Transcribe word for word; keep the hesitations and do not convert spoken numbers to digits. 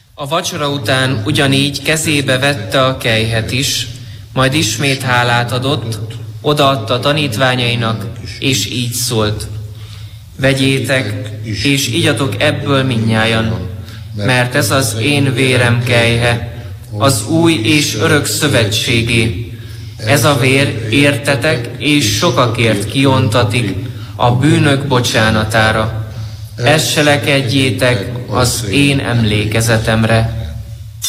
A vacsora után ugyanígy kezébe vette a kelyhet is, majd ismét hálát adott, odaadta a tanítványainak, és így szólt: vegyétek, és igyatok ebből mindnyájan, mert ez az én vérem kelyhe, az új és örök szövetségé. Ez a vér értetek és sokakért kiontatik a bűnök bocsánatára. Ezt cselekedjétek az én emlékezetemre.